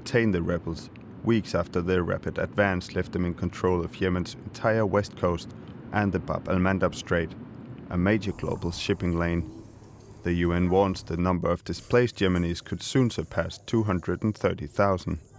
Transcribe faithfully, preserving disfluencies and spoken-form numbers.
contain the rebels, weeks after their rapid advance left them in control of Yemen's entire west coast and the Bab el-Mandab Strait, a major global shipping lane. The U N warns the number of displaced Yemenis could soon surpass two hundred thirty thousand.